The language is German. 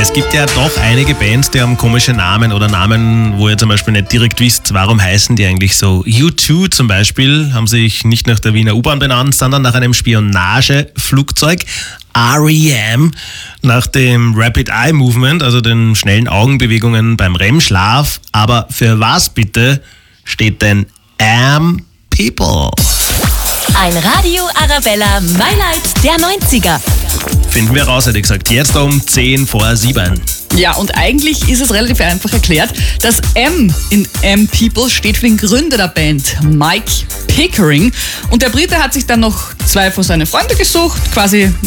Es gibt ja doch einige Bands, die haben komische Namen oder Namen, wo ihr zum Beispiel nicht direkt wisst, warum heißen die eigentlich so. U2 zum Beispiel haben sich nicht nach der Wiener U-Bahn benannt, sondern nach einem Spionageflugzeug. REM nach dem Rapid Eye Movement, also den schnellen Augenbewegungen beim REM-Schlaf. Aber für was bitte steht denn AM People? Ein Radio Arabella Highlight der 90er. Finden wir raus, hätte ich gesagt. Jetzt um 7:10. Ja, und eigentlich ist es relativ einfach erklärt. Das M in AM People steht für den Gründer der Band, Mike Pickering. Und der Brite hat sich dann noch 2 von seinen Freunden gesucht, quasi